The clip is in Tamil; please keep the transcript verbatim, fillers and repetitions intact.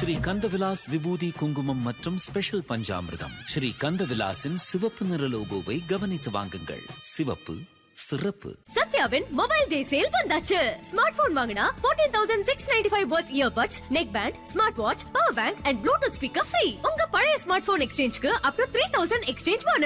ஸ்ரீ கந்தவிலாஸ் விபூதி குங்குமம் மற்றும் ஸ்பெஷல் பஞ்சாமிர்தம். ஸ்ரீ கந்தவிலாசின் சிவப்பு நிற லோகோவை கவனித்து வாங்குங்கள். சிவப்பு சிறப்பு. சத்யாவின் மொபைல் டே சேல் வந்தாச்சு. ஸ்மார்ட் போன் வாங்கினா பதினான்கு ஆயிரத்து அறுநூற்று தொண்ணூற்று ஐந்து வர்த் earbuds, neck band, smart watch, power bank and Bluetooth speaker free. உங்க பழைய ஸ்மார்ட் போன் எக்ஸ்சேஞ்சுக்கு அப் டு மூவாயிரம் எக்ஸ்சேஞ்ச் போனஸ்.